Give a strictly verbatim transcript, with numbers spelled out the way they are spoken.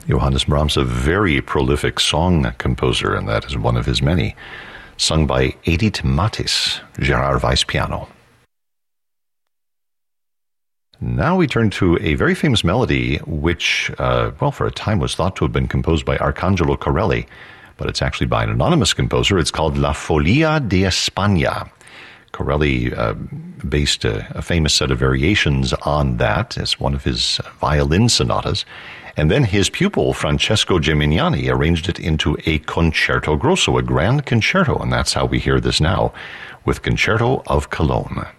Johannes Brahms, a very prolific song composer, and that is one of his many, sung by Edith Mathis, Gerard Weiss piano. Now we turn to a very famous melody, which, uh, well, for a time was thought to have been composed by Arcangelo Corelli, but it's actually by an anonymous composer. It's called La Folia de España. Corelli uh, based a, a famous set of variations on that as one of his violin sonatas, and then his pupil, Francesco Gimignani, arranged it into a concerto grosso, a grand concerto, and that's how we hear this now with Concerto of Cologne.